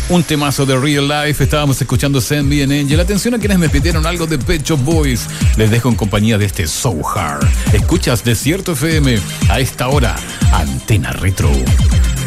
Un temazo de Real Life. Estábamos escuchando Send Me an Angel. Atención a quienes me pidieron algo de Pet Shop Boys. Les dejo en compañía de este So Hard. Escuchas Desierto FM. A esta hora, Antena Retro.